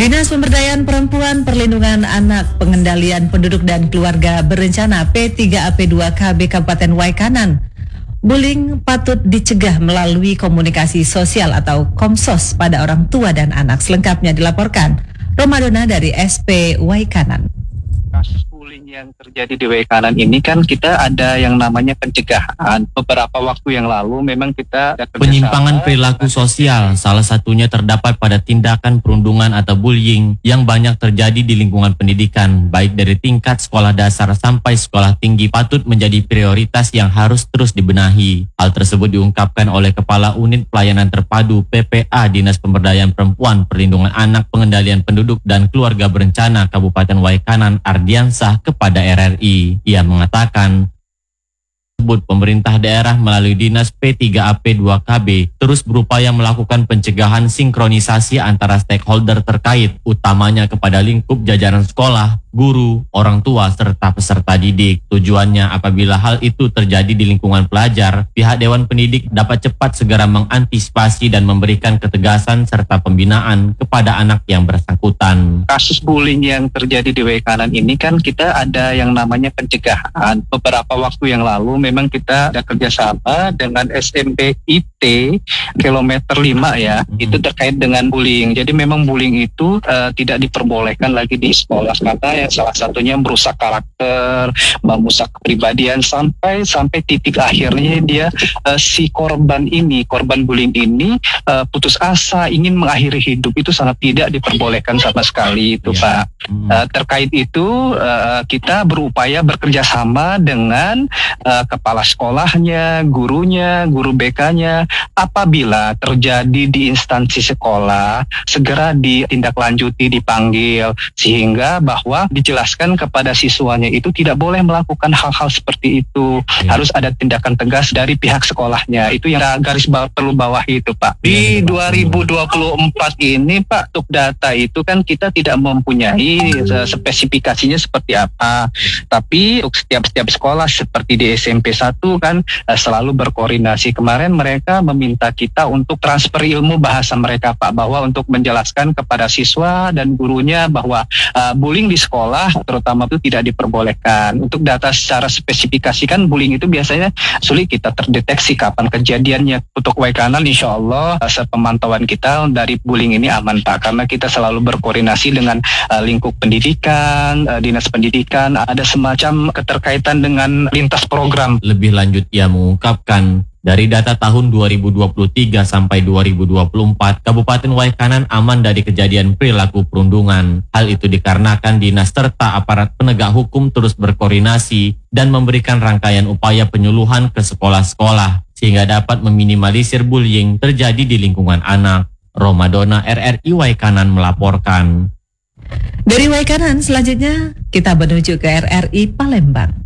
Dinas Pemberdayaan Perempuan, Perlindungan Anak, Pengendalian Penduduk dan Keluarga Berencana P3AP2KB Kabupaten Waikanan. Bullying patut dicegah melalui komunikasi sosial atau Komsos pada orang tua dan anak. Selengkapnya dilaporkan Romadona dari SP Waikanan. Kasus bullying yang terjadi di Waikanan ini kan kita ada yang namanya pencegahan. Beberapa waktu yang lalu memang kita ada penyimpangan perilaku sosial, salah satunya terdapat pada tindakan perundungan atau bullying yang banyak terjadi di lingkungan pendidikan, baik dari tingkat sekolah dasar sampai sekolah tinggi, patut menjadi prioritas yang harus terus dibenahi. Hal tersebut diungkapkan oleh Kepala Unit Pelayanan Terpadu PPA Dinas Pemberdayaan Perempuan, Perlindungan Anak, Pengendalian Penduduk dan Keluarga Berencana Kabupaten Waikanan Ardiansah kepada RRI. Ia mengatakan pemerintah daerah melalui Dinas P3AP2KB terus berupaya melakukan pencegahan sinkronisasi antara stakeholder terkait, utamanya kepada lingkup jajaran sekolah, guru, orang tua, serta peserta didik. Tujuannya apabila hal itu terjadi di lingkungan pelajar, pihak Dewan Pendidik dapat cepat segera mengantisipasi dan memberikan ketegasan serta pembinaan kepada anak yang bersangkutan. Kasus bullying yang terjadi di Waikanan ini kan kita ada yang namanya pencegahan. Beberapa waktu yang lalu memang kita ada kerjasama dengan SMP IT kilometer 5 ya, itu terkait dengan bullying. Jadi memang bullying itu tidak diperbolehkan lagi di sekolah karena yang salah satunya merusak karakter, merusak kepribadian sampai titik akhirnya dia si korban bullying ini putus asa ingin mengakhiri hidup. Itu sangat tidak diperbolehkan sama sekali itu Pak. Terkait itu kita berupaya bekerja sama dengan kepala sekolahnya, gurunya, guru BK-nya. Apabila terjadi di instansi sekolah, segera ditindaklanjuti, dipanggil, sehingga bahwa dijelaskan kepada siswanya itu tidak boleh melakukan hal-hal seperti itu. Harus ada tindakan tegas dari pihak sekolahnya. Itu yang garis perlu bawahi itu Pak. Di 2024 ini Pak, untuk data itu kan kita tidak mempunyai spesifikasinya seperti apa. Tapi untuk setiap sekolah seperti di SMP 1 kan selalu berkoordinasi. Kemarin mereka meminta kita untuk transfer ilmu bahasa mereka Pak, bahwa untuk menjelaskan kepada siswa dan gurunya bahwa bullying di sekolah terutama itu tidak diperbolehkan. Untuk data secara spesifikasi kan bullying itu biasanya sulit kita terdeteksi kapan kejadiannya. Untuk Waikanan insya Allah sepemantauan kita dari bullying ini aman Pak, karena kita selalu berkoordinasi dengan lingkup pendidikan, dinas pendidikan, ada semacam keterkaitan dengan lintas program. Lebih lanjut ia mengungkapkan, dari data tahun 2023 sampai 2024, Kabupaten Waikanan aman dari kejadian perilaku perundungan. Hal itu dikarenakan dinas serta aparat penegak hukum terus berkoordinasi dan memberikan rangkaian upaya penyuluhan ke sekolah-sekolah, sehingga dapat meminimalisir bullying terjadi di lingkungan anak. Romadona, RRI Waikanan melaporkan. Dari Waikanan selanjutnya kita menuju ke RRI Palembang.